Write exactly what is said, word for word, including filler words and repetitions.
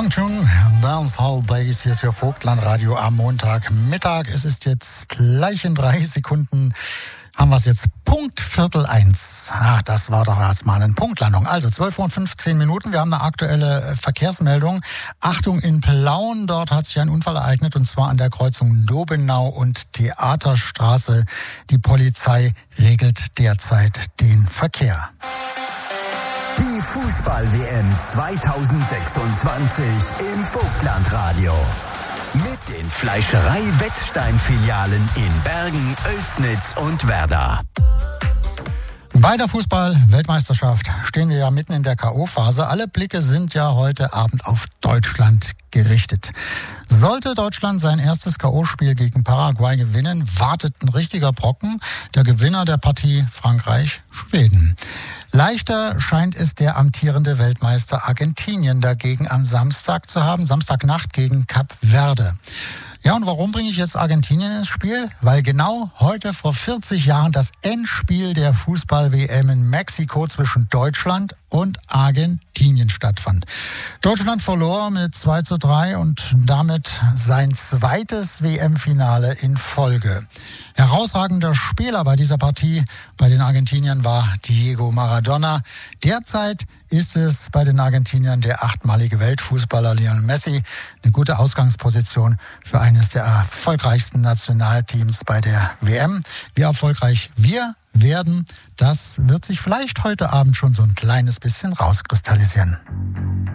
Function, Dancehall Days, hier ist Ihr Vogtland-Radio am Montagmittag. Es ist jetzt gleich in drei Sekunden, haben wir es jetzt Punkt Viertel eins. Ah, das war doch jetzt mal eine Punktlandung. Also zwölf Uhr und fünfzehn Minuten, wir haben eine aktuelle Verkehrsmeldung. Achtung, in Plauen, dort hat sich ein Unfall ereignet, und zwar an der Kreuzung Dobenau und Theaterstraße. Die Polizei regelt derzeit den Verkehr. Die Fußball-W M zweitausendsechsundzwanzig im Vogtland-Radio. Mit den Fleischerei-Wettstein-Filialen in Bergen, Oelsnitz und Werder. Bei der Fußball-Weltmeisterschaft stehen wir ja mitten in der K O-Phase. Alle Blicke sind ja heute Abend auf Deutschland gerichtet. Sollte Deutschland sein erstes K O-Spiel gegen Paraguay gewinnen, wartet ein richtiger Brocken. Der Gewinner der Partie Frankreich-Schweden. Leichter scheint es der amtierende Weltmeister Argentinien dagegen am Samstag zu haben. Samstagnacht gegen Kap Verde. Ja, und warum bringe ich jetzt Argentinien ins Spiel? Weil genau heute vor vierzig Jahren das Endspiel der Fußball-W M in Mexiko zwischen Deutschland und Argentinien stattfand. Deutschland verlor mit zwei zu drei und damit sein zweites W M-Finale in Folge. Herausragender Spieler bei dieser Partie bei den Argentiniern war Diego Maradona. Derzeit ist es bei den Argentiniern der achtmalige Weltfußballer Lionel Messi. Eine gute Ausgangsposition für eines der erfolgreichsten Nationalteams bei der W M. Wie erfolgreich wir werden, das wird sich vielleicht heute Abend schon so ein kleines bisschen rauskristallisieren.